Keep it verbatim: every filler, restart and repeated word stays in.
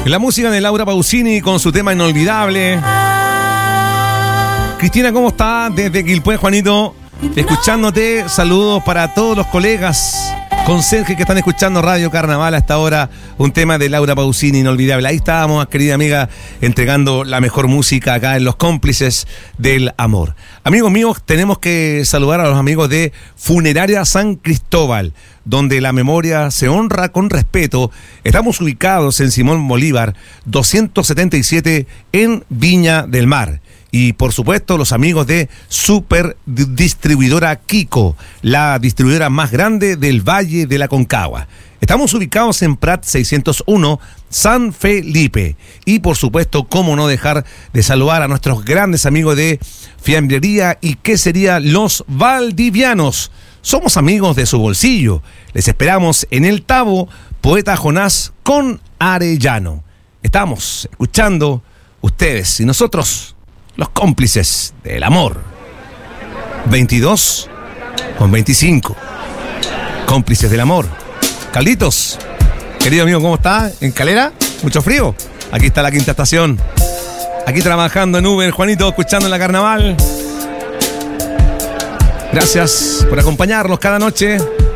La música de Laura Pausini con su tema inolvidable. Cristina, ¿cómo está? Desde Quilpué, Juanito, escuchándote. Saludos para todos los colegas conserjes que están escuchando Radio Carnaval hasta ahora. Un tema de Laura Pausini inolvidable. Ahí estábamos, querida amiga, entregando la mejor música acá en Los Cómplices del Amor. Amigos míos, tenemos que saludar a los amigos de Funeraria San Cristóbal, donde la memoria se honra con respeto. Estamos ubicados en Simón Bolívar doscientos setenta y siete en Viña del Mar. Y por supuesto los amigos de Super Distribuidora Kiko, la distribuidora más grande del Valle de la Concagua. Estamos ubicados en Prat seiscientos uno, San Felipe. Y por supuesto, cómo no dejar de saludar a nuestros grandes amigos de Fiambrería y Quesería Los Valdivianos. Somos amigos de su bolsillo. Les esperamos en El Tabo, Poeta Jonás con Arellano. Estamos escuchando ustedes y nosotros, los cómplices del amor. veintidós con veinticinco. Cómplices del amor. Calditos, querido amigo, ¿cómo está? ¿En Calera? ¿Mucho frío? Aquí está la quinta estación. Aquí trabajando en Uber, Juanito, escuchando en la Carnaval. Gracias por acompañarnos cada noche.